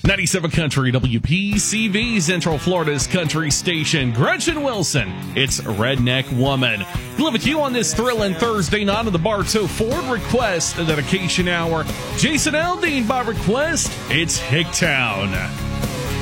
97 Country WPCV, Central Florida's country station. Gretchen Wilson, it's Redneck Woman. We live with you on this thrilling Thursday night of the Bartow Ford Request Dedication Hour. Jason Aldean by request, it's Hicktown.